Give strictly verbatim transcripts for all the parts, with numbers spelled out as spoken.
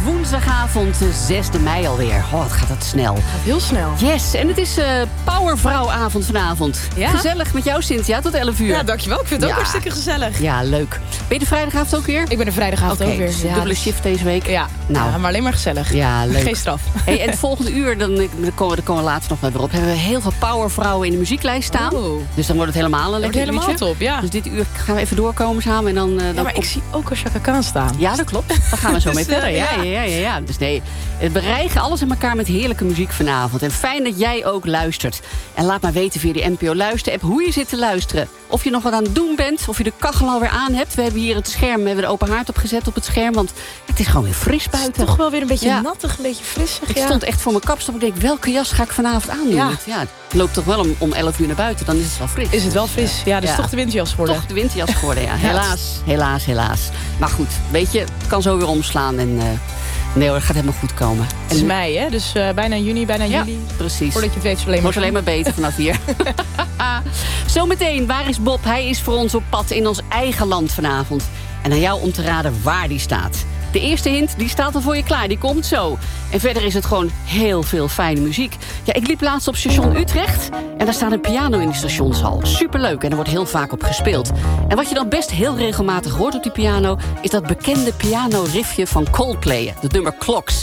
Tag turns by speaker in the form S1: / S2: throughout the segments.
S1: woensdagavond, zesde mei alweer. Oh, wat gaat dat snel.
S2: Gaat heel snel.
S1: Yes, en het is uh, Powervrouwavond vanavond.
S2: Ja?
S1: Gezellig met jou, Cynthia, tot elf uur.
S2: Ja, dankjewel. Ik vind het
S1: ja.
S2: ook hartstikke gezellig.
S1: Ja, leuk. Ben je de vrijdagavond ook weer?
S2: Ik ben de vrijdagavond
S1: okay,
S2: ook weer.
S1: Dus
S2: ja,
S1: dubbele
S2: dus...
S1: shift deze week.
S2: Ja,
S1: nou.
S2: ja, maar alleen maar gezellig.
S1: Ja, leuk.
S2: Geen straf.
S1: Hey, en het volgende uur, dan, dan, komen, dan komen we later nog maar weer op. Hebben we heel veel powervrouwen in de muzieklijst staan.
S2: Oh.
S1: Dus dan wordt het helemaal een lekker
S2: helemaal
S1: uurtje.
S2: top, ja.
S1: Dus dit uur gaan we even doorkomen samen. En dan, uh, dan
S2: ja, maar
S1: op...
S2: ik zie ook al Chaka Khan staan.
S1: Ja, dat klopt. Daar gaan we zo mee
S2: dus,
S1: verder. Ja,
S2: ja.
S1: ja, ja, ja. Dus nee, we rijgen alles in elkaar met heerlijke muziek vanavond. En fijn dat jij ook luistert. En laat maar weten via de N P O Luister-app hoe je zit te luisteren. Of je nog wat aan het doen bent, of je de kachel alweer aan hebt. We hebben hier het scherm, we hebben de open haard opgezet op het scherm. Want het is gewoon weer fris buiten.
S2: Het is toch wel weer een beetje
S1: ja.
S2: nattig, een beetje frissig.
S1: Ik
S2: ja.
S1: stond echt voor mijn kapstop. Ik denk, welke jas ga ik vanavond aandoen?
S2: Ja.
S1: Ja, het loopt toch wel om, om elf uur naar buiten, dan is het wel fris.
S2: Is het wel fris? Ja, dus
S1: ja.
S2: toch de winterjas geworden.
S1: Toch de winterjas geworden, ja. Helaas, helaas, helaas. Maar goed, weet je, het kan zo weer omslaan. En uh, nee hoor, het gaat helemaal goed komen.
S2: Het is en... mei, hè? Dus uh, bijna juni, bijna
S1: ja,
S2: juli.
S1: Precies.
S2: Voordat je het weet, is het alleen maar...
S1: Wordt alleen maar beter vanaf hier. Zometeen, waar is Bob? Hij is voor ons op pad in ons eigen land vanavond. En aan jou om te raden waar die staat. De eerste hint, die staat al voor je klaar. Die komt zo. En verder is het gewoon heel veel fijne muziek. Ja, ik liep laatst op station Utrecht. En daar staat een piano in die stationshal. Superleuk en er wordt heel vaak op gespeeld. En wat je dan best heel regelmatig hoort op die piano... is dat bekende piano-riffje van Coldplay. Het nummer Clocks.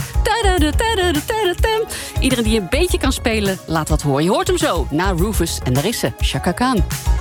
S1: Iedereen die een beetje kan spelen, laat wat horen. Je hoort hem zo, na Rufus. En daar is ze, Chaka Khan.